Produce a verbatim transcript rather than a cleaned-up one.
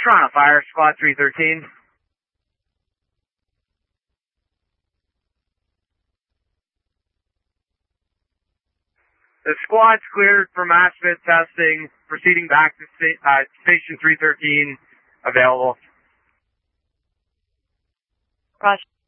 Toronto Fire, Squad three thirteen. The squad's cleared for mass fit testing, proceeding back to sta- uh, Station three thirteen, available. Roger.